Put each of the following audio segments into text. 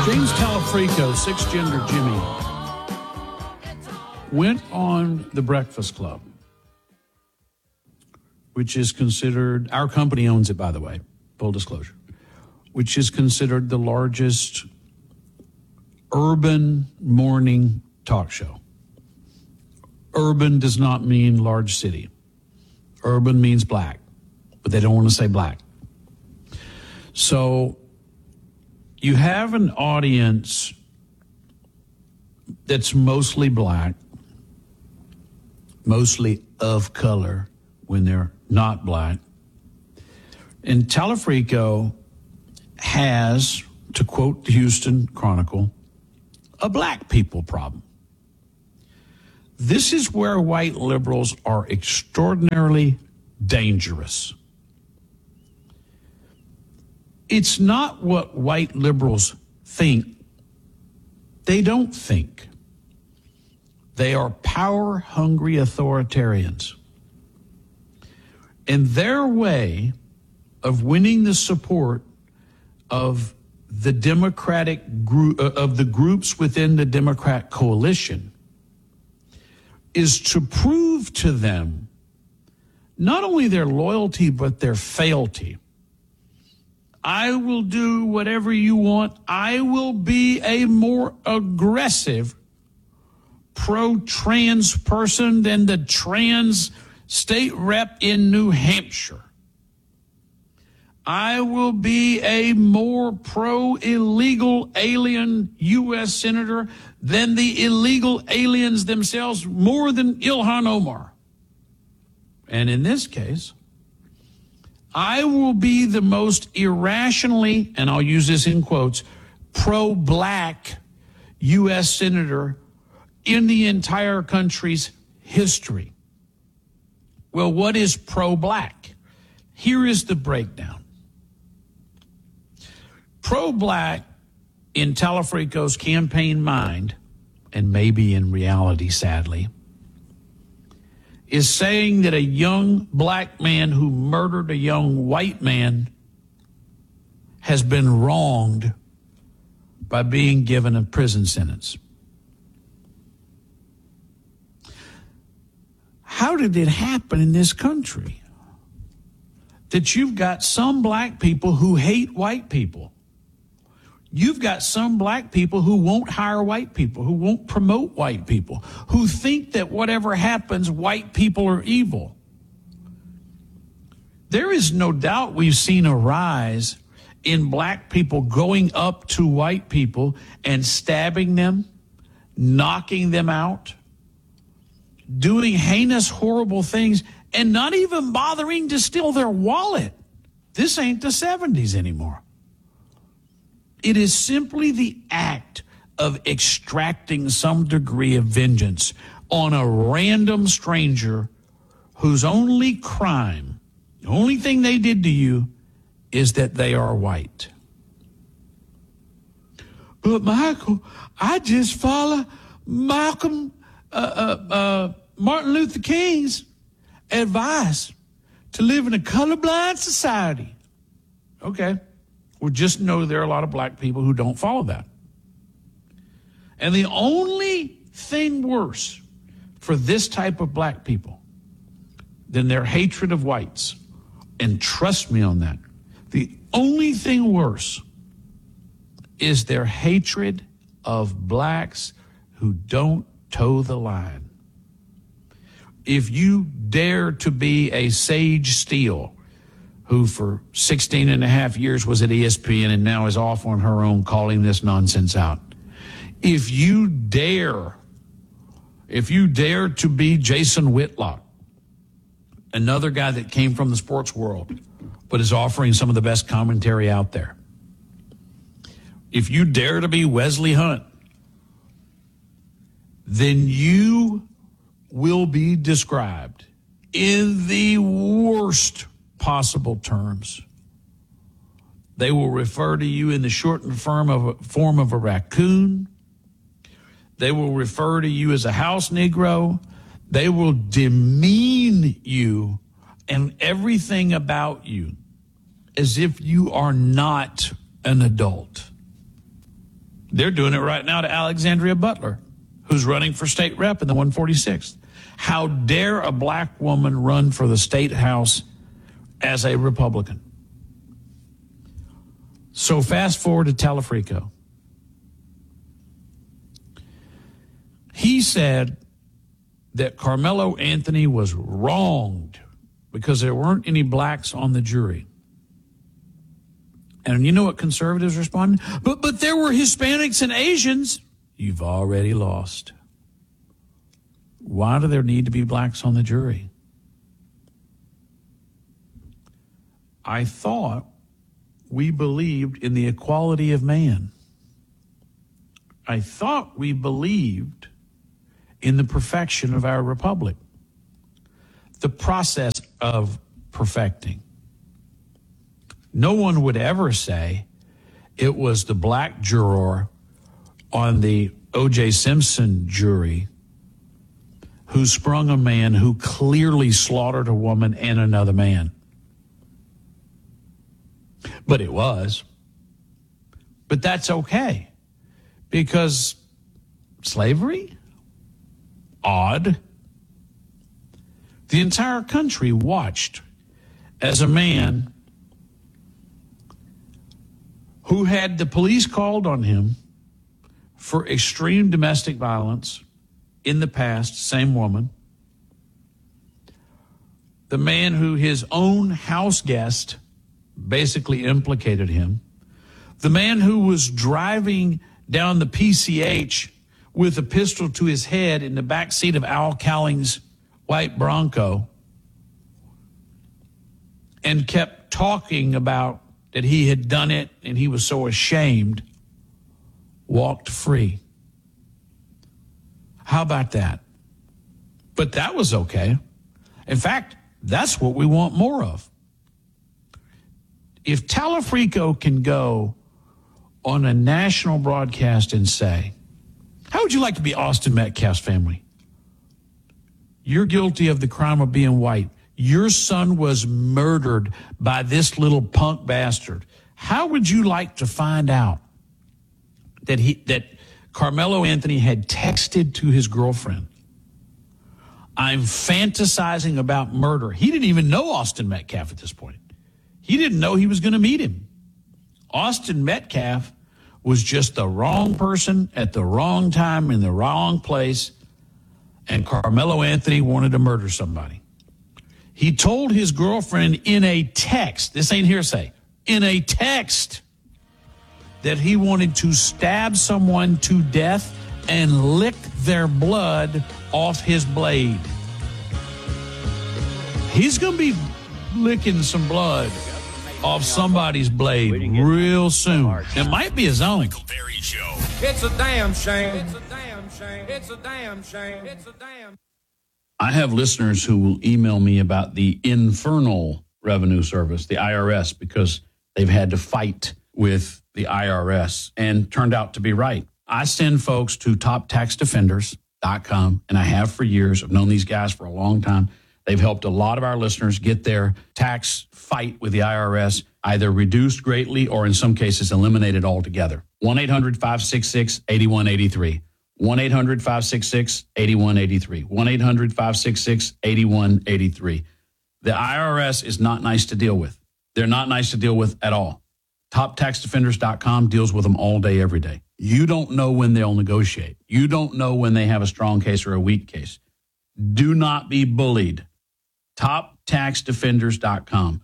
James Talafrico, Six-Gender Jimmy, went on The Breakfast Club, which is considered, our company owns it, by the way, full disclosure, which is considered the largest urban morning talk show. Urban does not mean large city. Urban means black, but they don't want to say black. So you have an audience that's mostly black, mostly of color when they're not black. And Talafrico has, to quote the Houston Chronicle, a black people problem. This is where white liberals are extraordinarily dangerous. It's not what white liberals think. They don't think. They are power-hungry authoritarians. And their way of winning the support of the Democratic group, of the groups within the Democrat coalition, is to prove to them not only their loyalty, but their fealty. I will do whatever you want. I will be a more aggressive pro-trans person than the trans state rep in New Hampshire. I will be a more pro-illegal alien U.S. senator than the illegal aliens themselves, more than Ilhan Omar. And in this case, I will be the most irrationally, and I'll use this in quotes, pro-black U.S. senator in the entire country's history. Well, what is pro-black? Here is the breakdown. Pro-black in Talafrico's campaign mind, and maybe in reality, sadly, is saying that a young black man who murdered a young white man has been wronged by being given a prison sentence. How did it happen in this country that you've got some black people who hate white people? You've got some black people who won't hire white people, who won't promote white people, who think that whatever happens, white people are evil. There is no doubt we've seen a rise in black people going up to white people and stabbing them, knocking them out, doing heinous, horrible things, and not even bothering to steal their wallet. This ain't the 70s anymore. It is simply the act of extracting some degree of vengeance on a random stranger whose only crime, the only thing they did to you, is that they are white. But Michael, I just follow Martin Luther King's advice to live in a colorblind society. Okay. Well, just know there are a lot of black people who don't follow that. And the only thing worse for this type of black people than their hatred of whites, and trust me on that, the only thing worse is their hatred of blacks who don't toe the line. If you dare to be a Sage Steele, who for 16 and a half years was at ESPN and now is off on her own calling this nonsense out. If you dare to be Jason Whitlock, another guy that came from the sports world, but is offering some of the best commentary out there. If you dare to be Wesley Hunt, then you will be described in the worst possible terms. They will refer to you in the shortened form of a raccoon. They will refer to you as a house Negro. They will demean you and everything about you as if you are not an adult. They're doing it right now to Alexandria Butler, who's running for state rep in the 146th. How dare a black woman run for the state house as a Republican? So fast forward to Telefrico. He said that Carmelo Anthony was wronged because there weren't any blacks on the jury. And you know what conservatives responded? But there were Hispanics and Asians. You've already lost. Why do there need to be blacks on the jury? I thought we believed in the equality of man. I thought we believed in the perfection of our republic, the process of perfecting. No one would ever say it was the black juror on the O.J. Simpson jury who sprung a man who clearly slaughtered a woman and another man. But it was. But that's okay, because slavery? Odd. The entire country watched as a man who had the police called on him for extreme domestic violence in the past, same woman, the man who his own house guest basically implicated him, the man who was driving down the PCH with a pistol to his head in the back seat of Al Cowling's white Bronco and kept talking about that he had done it and he was so ashamed, walked free. How about that? But that was okay. In fact, that's what we want more of. If Telefrico can go on a national broadcast and say, how would you like to be Austin Metcalf's family? You're guilty of the crime of being white. Your son was murdered by this little punk bastard. How would you like to find out that Carmelo Anthony had texted to his girlfriend, I'm fantasizing about murder? He didn't even know Austin Metcalf at this point. He didn't know he was going to meet him. Austin Metcalf was just the wrong person at the wrong time in the wrong place, and Carmelo Anthony wanted to murder somebody. He told his girlfriend in a text, this ain't hearsay, in a text, that he wanted to stab someone to death and lick their blood off his blade. He's going to be licking some blood off somebody's blade real soon. It might be his own. Michael Berry Show. It's a damn shame. It's a damn shame. It's a damn shame. It's a damn. I have listeners who will email me about the Infernal Revenue Service, the IRS, because they've had to fight with the IRS and turned out to be right. I send folks to toptaxdefenders.com, and I have for years. I've known these guys for a long time. They've helped a lot of our listeners get their tax fight with the IRS either reduced greatly or in some cases eliminated altogether. 1-800-566-8183. 1-800-566-8183. 1-800-566-8183. The IRS is not nice to deal with. They're not nice to deal with at all. TopTaxDefenders.com deals with them all day, every day. You don't know when they'll negotiate. You don't know when they have a strong case or a weak case. Do not be bullied. TopTaxDefenders.com.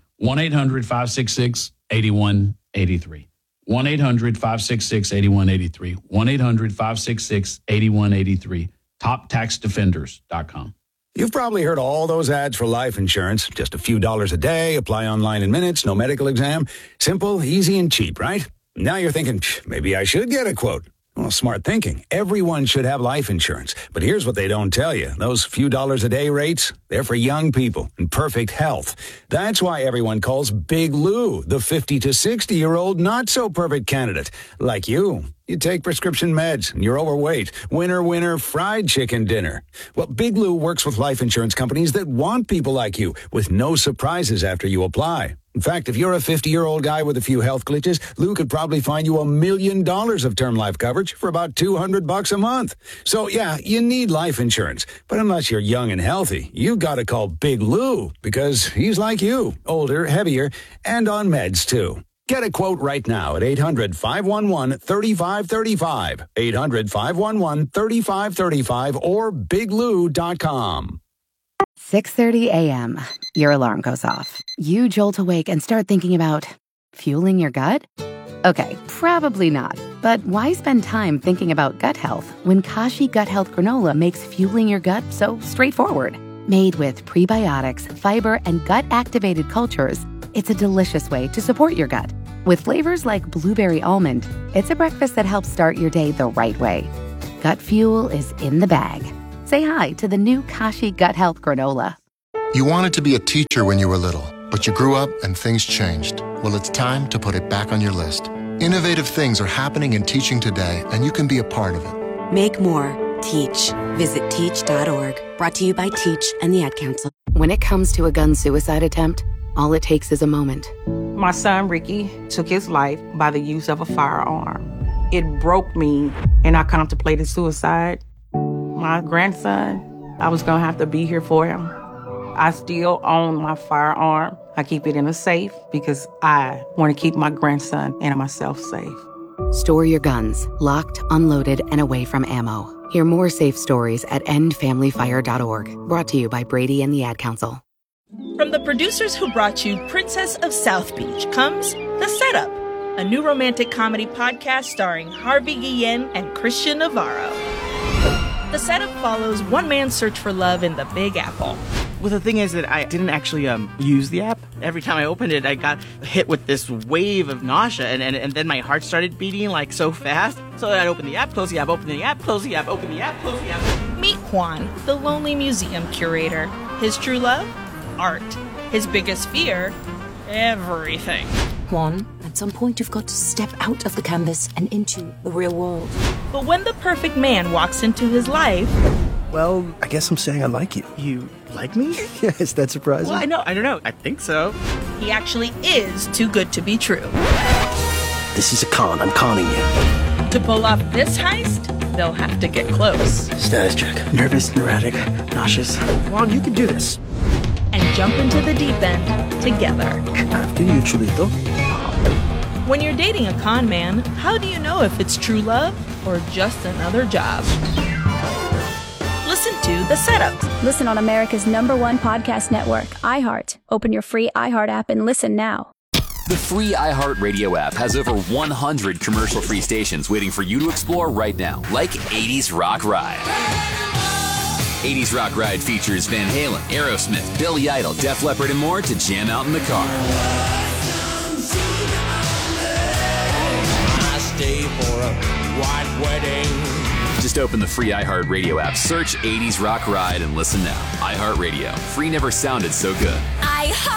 1-800-566-8183. 1-800-566-8183. 1-800-566-8183. TopTaxDefenders.com. You've probably heard all those ads for life insurance. Just a few dollars a day, apply online in minutes, no medical exam. Simple, easy, and cheap, right? Now you're thinking, maybe I should get a quote. Well, smart thinking. Everyone should have life insurance. But here's what they don't tell you. Those few dollars a day rates, they're for young people in perfect health. That's why everyone calls Big Lou the 50 to 60-year-old not-so-perfect candidate. Like you. You take prescription meds and you're overweight. Winner, fried chicken dinner. Well, Big Lou works with life insurance companies that want people like you with no surprises after you apply. In fact, if you're a 50-year-old guy with a few health glitches, Lou could probably find you $1 million of term life coverage for about $200 a month. So, yeah, you need life insurance. But unless you're young and healthy, you've got to call Big Lou, because he's like you, older, heavier, and on meds, too. Get a quote right now at 800-511-3535, 800-511-3535, or biglou.com. 6:30 a.m. Your alarm goes off. You jolt awake and start thinking about fueling your gut? Okay, probably not. But why spend time thinking about gut health when Kashi Gut Health Granola makes fueling your gut so straightforward? Made with prebiotics, fiber, and gut-activated cultures, it's a delicious way to support your gut. With flavors like blueberry almond, it's a breakfast that helps start your day the right way. Gut fuel is in the bag. Say hi to the new Kashi Gut Health Granola. You wanted to be a teacher when you were little, but you grew up and things changed. Well, it's time to put it back on your list. Innovative things are happening in teaching today, and you can be a part of it. Make more. Teach. Visit teach.org. Brought to you by Teach and the Ad Council. When it comes to a gun suicide attempt, all it takes is a moment. My son, Ricky, took his life by the use of a firearm. It broke me, and I contemplated suicide. My grandson, I was going to have to be here for him. I still own my firearm. I keep it in a safe because I want to keep my grandson and myself safe. Store your guns, locked, unloaded, and away from ammo. Hear more safe stories at endfamilyfire.org. Brought to you by Brady and the Ad Council. From the producers who brought you Princess of South Beach comes The Setup, a new romantic comedy podcast starring Harvey Guillen and Christian Navarro. The Setup follows one man's search for love in the Big Apple. Well, the thing is that I didn't actually use the app. Every time I opened it, I got hit with this wave of nausea, and then my heart started beating like so fast. So I'd open the app, close the app, open the app, close the app, open the app, close the app. Meet Juan, the lonely museum curator. His true love? Art. His biggest fear? Everything. Juan, at some point you've got to step out of the canvas and into the real world. But when the perfect man walks into his life... Well, I guess I'm saying I like you. You like me? Yeah, is that surprising? Well, I don't know. I think so. He actually is too good to be true. This is a con. I'm conning you. To pull off this heist, they'll have to get close. Status check. Nervous, neurotic, nauseous. Juan, you can do this. And jump into the deep end together. After you, Chulito. When you're dating a con man, how do you know if it's true love or just another job? Listen to The Setup. Listen on America's #1 podcast network, iHeart. Open your free iHeart app and listen now. The free iHeartRadio app has over 100 commercial-free stations waiting for you to explore right now, like 80s Rock Ride. 80s Rock Ride features Van Halen, Aerosmith, Billy Idol, Def Leppard, and more to jam out in the car. I stay for a white wedding. Just open the free iHeartRadio app, search 80s Rock Ride, and listen now. iHeartRadio. Free never sounded so good. iHeart.